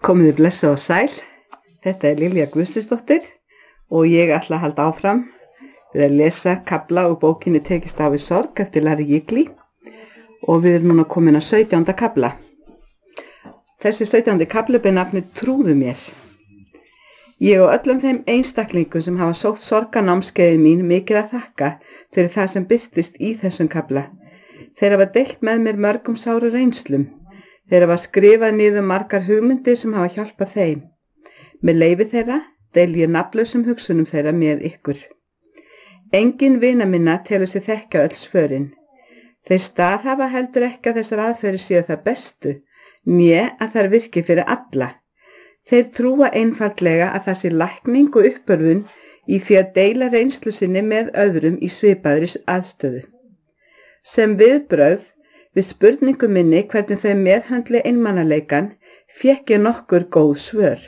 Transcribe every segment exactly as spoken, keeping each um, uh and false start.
Komiði blessa og sæl, þetta er Lilja Guðsdóttir og ég ætla að halda áfram við að lesa kafla úr bókinni Tekist á við sorg eftir Larry Jiggly og við erum núna komin að sautjánda kafla. Þessi sautjándi kafli ber nafnið Trúðu mér. Ég og öllum þeim einstaklingum sem hafa sótt sorgarnámskeiðið mín mikið að þakka fyrir það sem birtist í þessum kafla. Þeir hafa deilt með mér mörgum sáru reynslum. Þeir hafa skrifað niður margar hugmyndir sem hafa hjálpað þeim. Með leyfi þeirra deili ég nafnlausum hugsunum þeirra með ykkur. Engin vina minna telur sig þekkja öll svörin. Þeir staðhafa heldur ekki að þessar aðferðir séu það bestu, né að þær virki fyrir alla. Þeir trúa einfaldlega að það sé lækning og uppörfun í því að deila reynslu sinni með öðrum í svipaðri aðstöðu. Sem viðbrögð við spurningu minni hvernig þau meðhöndli einmanaleikan fékk ég nokkur góð svör.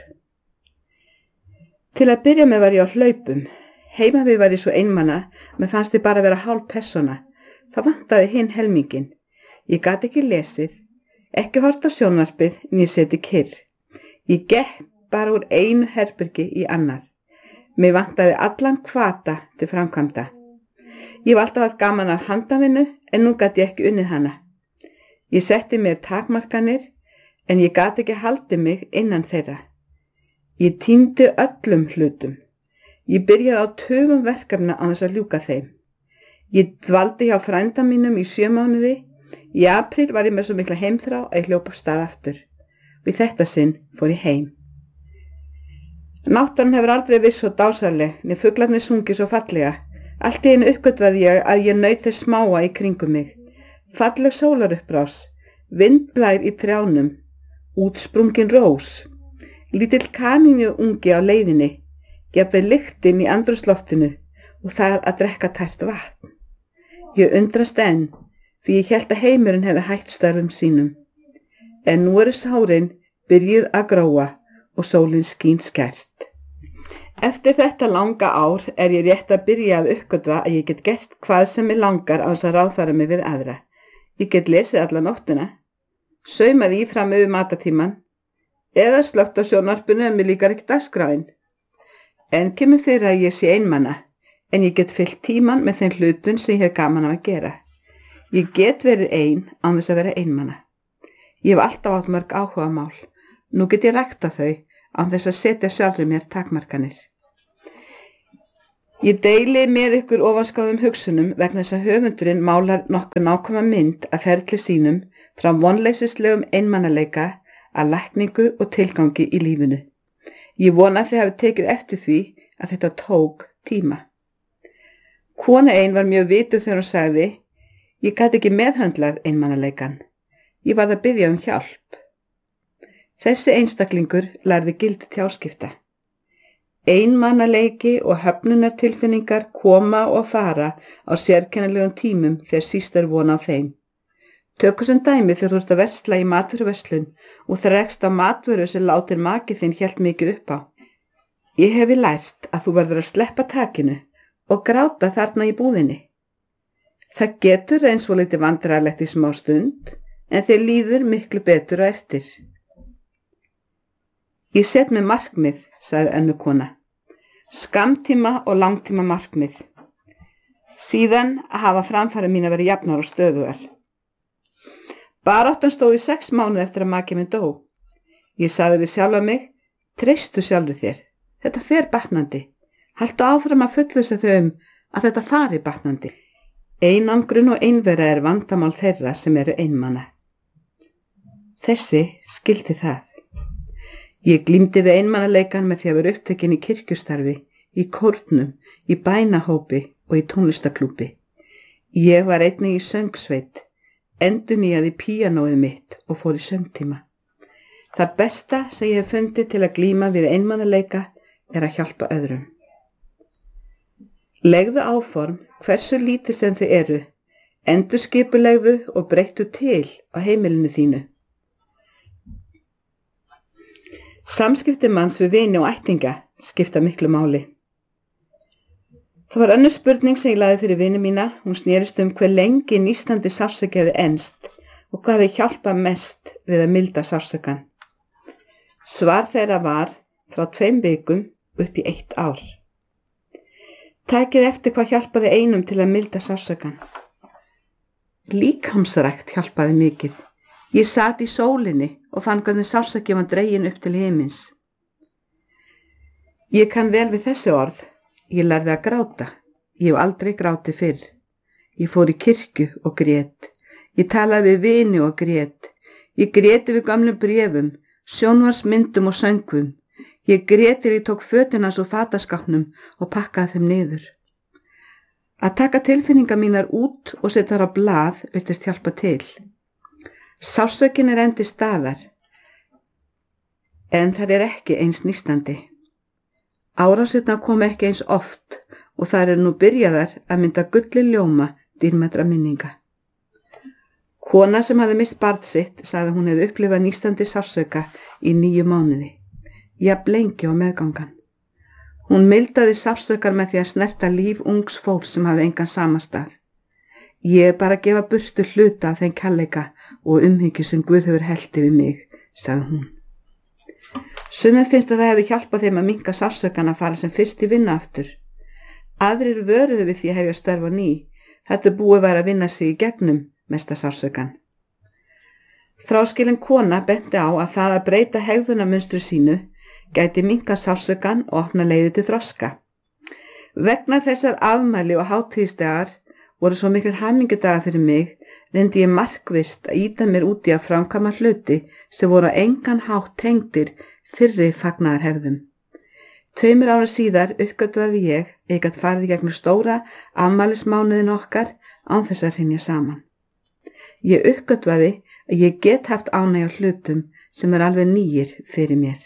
Til að byrja með var ég á hlaupum. Heima við var ég svo einmana, mér fannst ég bara vera hálf persóna. Það vantaði hinn helmingin. Ég gat ekki lesið, ekki hort á sjónvarpið, né setið kyrr. Ég gekk bara úr einu herbergi í annað. Mér vantaði allan hvata til framkvæmda. Ég var alltaf haft gaman af handavinnu, en nú gat ég ekki unnið hana. Ég setti mér takmarkanir, en ég gat ekki haldið mig innan þeirra. Ég týndi öllum hlutum. Ég byrjaði á tugum verkefna á þess að ljúka þeim. Ég dvaldi hjá frænda mínum í sjö mánuði. Í apríl var ég með svo mikla heimþrá að ég hljóp af stað aftur. Og í þetta sinn fór ég heim. Náttúran hefur aldrei verið svo dásamleg, né fuglarnir sungið svo fallega. Allt í einu uppgötvaði ég að ég naut þess smáa í kringum mig. Falleg sólaruppbrás, vindblær í trjánum, útsprungin rós, lítill kanínu ungi á leiðinni, jafnvel lyktin í andrúmsloftinu og það að drekka tært vatn. Ég undrast enn, því ég hélt að heimurinn hefði hætt störfum sínum. En nú eru sárin byrjuð að gróa og sólin skín skært. Eftir þetta langa ár er ég rétt að byrja að uppgötva að ég get gert hvað sem mig langar á þess að ráðfæra mig við aðra. Ég get lesið alla nóttina, saumaði í fram yfir matatíman, eða slökkt á sjónvarpinu en mér líkar ekki dagskráin. En kemur fyrir að ég sé einmana, en ég get fyllt tíman með þeim hlutun sem ég hef gaman af að gera. Ég get verið ein án þess að vera einmana. Ég hef alltaf átt mörg áhugamál. Nú get ég ræktað þau án þess að setja sjálfri mér takmarkanir. Ég deili með ykkur ofanskáðum hugsunum vegna þess að höfundurinn málar nokkuð nákvæma mynd af ferli sínum frá vonleysislegum einmanaleika að lækningu og tilgangi í lífinu. Ég vona að þið hafi tekið eftir því að þetta tók tíma. Kona ein var mjög vituð þegar hún sagði: Ég gat ekki meðhöndlað einmanaleikan. Ég varð að biðja um hjálp. Þessi einstaklingur lærði gildi tjáskipta. Einmanaleiki og höfnunartilfinningar koma og fara á sérkennilegum tímum þegar síst er von á þeim. Tökum sem dæmi þegar þú ert að versla í matvöruverslun og þrekst á matvöru sem látin maki þinn hélt mikið upp á. Ég hefi lært að þú verður að sleppa takinu og gráta þarna í búðinni. Það getur eins og lítið vandræðalegt í smá stund, en þeir líður miklu betur á eftir. Ég set með markmið, sagði önnur kona. Skammtíma og langtíma markmið. Síðan að hafa framfæri mín að vera jafnar og stöðugar. Baráttan stóð í sex mánuði eftir að maki minn dó. Ég sagði við sjálfa mig: Treystu sjálfu þér. Þetta fer batnandi. Haltu áfram að fullvissa þau um að þetta fari batnandi. Einangrun og einvera er vandamál þeirra sem eru einmana. Þessi skildi það. Ég glímdi við einmanaleikan með því að vera upptekin í kirkjustarfi, í kórnum, í bænahópi og í tónlistaklúbbi. Ég var einnig í söngsveit, endurnýjaði píanóið mitt og fór í söngtíma. Það besta sem ég hef fundið til að glíma við einmanaleika er að hjálpa öðrum. Legðu áform, hversu lítið sem þau eru, endurskipulegðu og breyttu til á heimilinu þínu. Samskipti manns við vini og ættinga skipta miklu máli. Það var önnur spurning sem ég lagði fyrir vini mína. Hún snerist um hve lengi nístandi sársauki hefði enst og hvað hefði hjálpað mest við að milda sársaukann. Svar þeirra var frá tveim vikum upp í eitt ár. Takið eftir hvað hjálpaði einum til að milda sársaukann. Líkamsrækt hjálpaði mikið. Ég sat í sólinni og fann hvernig sársauki var dreginn upp til himins. Ég kann vel við þessi orð. Ég lærði að gráta. Ég hef aldrei grátið fyrr. Ég fór í kirkju og grét. Ég talaði við vini og grét. Ég gréti við gamlum bréfum, sjónvarsmyndum og söngvum. Ég grét þegar ég tók fötin hans úr fataskápnum og pakkaði þeim niður. Að taka tilfinningar mínar út og setja þar á blað virtist hjálpa til. Sársaukinn er enn til staðar, en það er ekki eins nístandi. Árásirnar kom ekki eins oft og þær eru nú byrjaðar að mynda gulli ljóma dýrmætra minninga. Kona sem hafði mist barn sitt sagði hún hefði upplifað nístandi sársauka í níu mánuði. Jafn lengi á meðgangan. Hún mildaði sársaukan með því að snerta líf ungs fólks sem hafði engan samastað. Ég er bara að gefa burtu hluta af þeim kærleika og umhyggju sem Guð hefur hellt yfir mig, sagði hún. Sumum finnst að það hefði hjálpað þeim að minnka sársaukan að fara sem fyrst í vinnu aftur. Aðrir vöruðu við því að hefja störf á ný. Þetta búið var að vinna sig í gegnum mesta sársaukan. Fráskilin kona benti á að það að breyta hegðunarmunstri sínu gæti minnka sársaukan og opna leiði til þroska. Vegna þessar afmæli og hátíðisdagar voru svo miklir hamingjudagar fyrir mig, reyndi ég markvisst að ýta mér út í að framkvæma hluti sem voru á engan hátt tengdir fyrri fagnaðarhefðum. Tveimur ára síðar uppgötvaði ég að ég gat farið í gegnum stóra afmælismánuðin okkar án þess að hrynja saman. Ég uppgötvaði að ég get haft ánægju á hlutum sem er alveg nýir fyrir mér.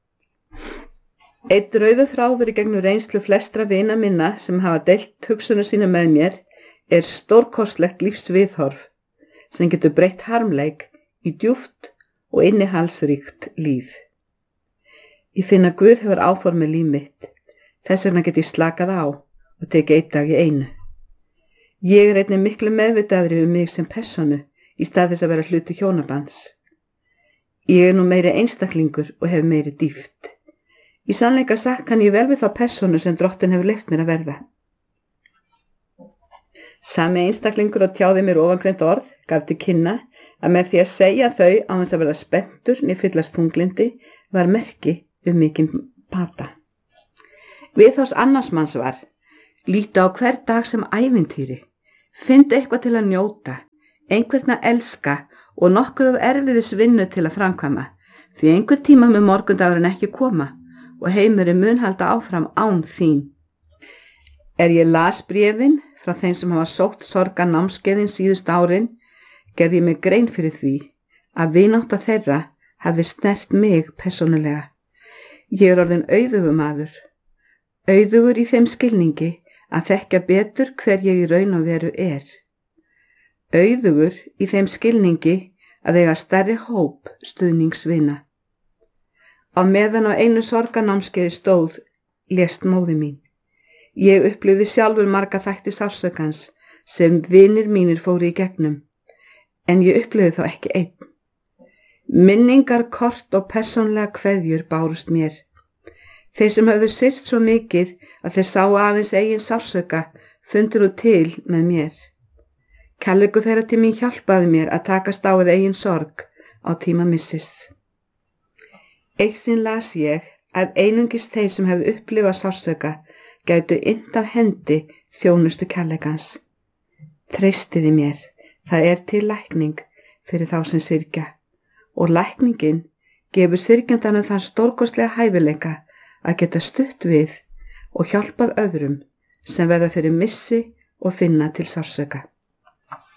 Einn rauður þráður í gegnum reynslu flestra vina minna sem hafa deilt hugsunum sína með mér er stórkostlegt lífsviðhorf sem getur breytt harmleik í djúpt og innihaldsríkt líf. Ég finn að Guð hefur áformið líf mitt. Þess vegna get ég slakað á og tekið einn dag í einu. Ég er einnig miklu meðvitaðri um mig sem persónu í stað þess að vera hluti hjónabands. Ég er nú meiri einstaklingur og hef meiri dýpt. Í sannleika sagt kann ég vel við þá persónu sem Drottinn hefur leyft mér að verða. Sami einstaklingur og tjáði mér ofangreint orð gaf til kynna að með því að segja þau á þess að vera spenntur né fyllast þunglindi var merki um mikinn bata. Viðhorfs annars manns var: líta á hver dag sem ævintýri, findu eitthvað til að njóta, einhvern að elska og nokkuð af erfiðis vinnu til að framkvæma, því einhver tíma með morgundagurinn ekki koma og heimurinn mun halda áfram án þín. Er ég las bréfin frá þeim sem hafa sótt sorga námskeiðin síðust árin, gerði ég mig grein fyrir því að vinátta þeirra hafði snert mig persónulega. Ég er orðin auðugur maður, auðugur í þeim skilningi að þekkja betur hver ég í raun og veru er. Auðugur í þeim skilningi að eiga stærri hóp stuðningsvina. Á meðan á einu sorganámskeiði stóð lést móðir mín. Ég upplifði sjálfur marga þætti sársökans sem vinir mínir fóru í gegnum, en ég upplifði þá ekki einn. Minningar, kort og persónlega kveðjur bárust mér. Þeir sem höfðu syrgt svo mikið að þeir sáu aðeins eigin sársöka fundur og til með mér. Kærleikur þeirra til mín hjálpaði mér að takast á við eigin sorg á tíma missis. Eitt sinn las ég að einungis þeir sem hefðu upplifað sársöka gætu innt af hendi þjónustu kærleikans. Treystiði mér, það er til lækning fyrir þá sem syrgja, og lækningin gefur syrgjandanum þann stórkostlega hæfileika að geta stutt við og hjálpað öðrum sem verða fyrir missi og finna til sársöka.